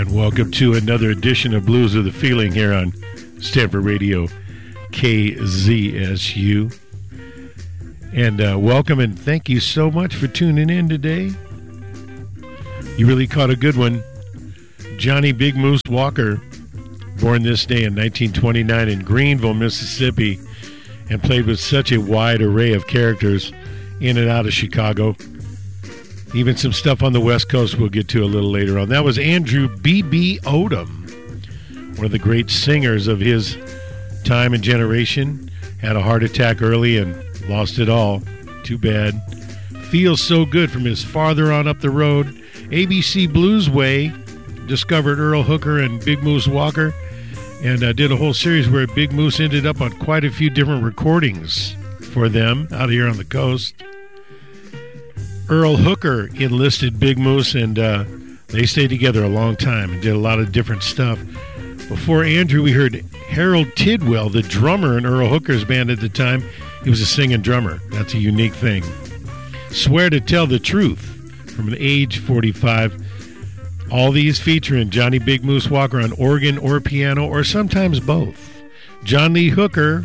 And welcome to another edition of Blues of the Feeling here on Stanford Radio KZSU. And welcome and thank you so much for tuning in today. You really caught a good one. Johnny Big Moose Walker, born this day in 1929 in Greenville, Mississippi, and played with such a wide array of characters in and out of Chicago. Even some stuff on the West Coast we'll get to a little later on. That was Andrew B.B. Odom, one of the great singers of his time and generation. Had a heart attack early and lost it all. Too bad. Feels So Good from his Farther On Up the Road. ABC Blues Way discovered Earl Hooker and Big Moose Walker and did a whole series where Big Moose ended up on quite a few different recordings for them out here on the coast. Earl Hooker enlisted Big Moose, and they stayed together a long time and did a lot of different stuff. Before Andrew, we heard Harold Tidwell, the drummer in Earl Hooker's band at the time. He was a singing drummer. That's a unique thing. Swear to Tell the Truth from an Age 45. All these featuring Johnny Big Moose Walker on organ or piano or sometimes both. John Lee Hooker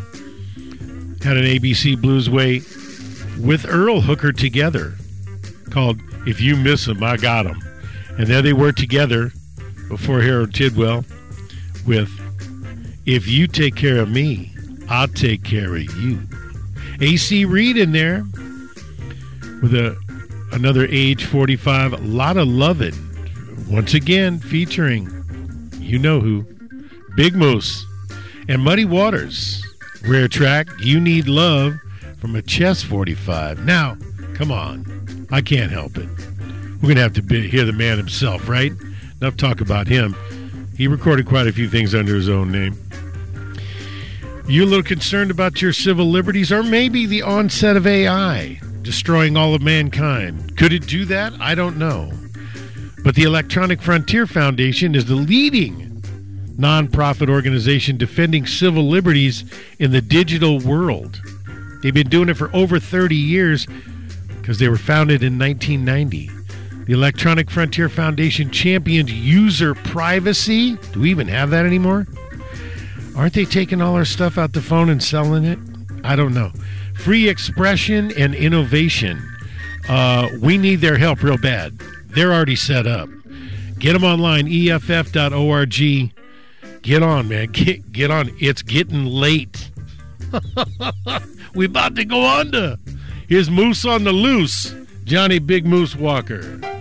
had an ABC Blues Way with Earl Hooker together, called If You Miss 'Em, I Got 'Em. And there they were together before Harold Tidwell with If You Take Care of Me, I'll Take Care of You. A.C. Reed in there with another Age 45, A Lot of Lovin'. Once again featuring, you know who, Big Moose. And Muddy Waters, rare track, You Need Love from a Chess 45. Now, come on. I can't help it. We're going to have to hear the man himself, right? Enough talk about him. He recorded quite a few things under his own name. You a little concerned about your civil liberties or maybe the onset of AI destroying all of mankind? Could it do that? I don't know. But the Electronic Frontier Foundation is the leading nonprofit organization defending civil liberties in the digital world. They've been doing it for over 30 years because they were founded in 1990. The Electronic Frontier Foundation champions user privacy. Do we even have that anymore? Aren't they taking all our stuff out the phone and selling it? I don't know. Free expression and innovation. We need their help real bad. They're already set up. Get them online, EFF.org. Get on, man. Get on. It's getting late. We about to go under. Here's Moose on the Loose, Johnny Big Moose Walker.